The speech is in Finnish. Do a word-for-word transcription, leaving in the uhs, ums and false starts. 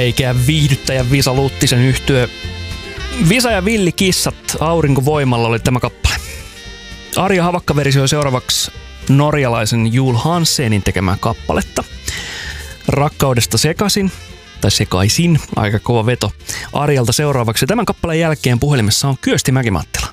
veikeä viihdyttäjä Visa Luttisen yhtye Visa ja villikissat aurinkovoimalla oli tämä kappale. Arja Havakka versioi seuraavaksi norjalaisen Jul Hansenin tekemää kappaletta. Rakkaudesta sekasin, tai sekaisin, aika kova veto. Arjalta seuraavaksi tämän kappaleen jälkeen puhelimessa on Kyösti Mäkimattila.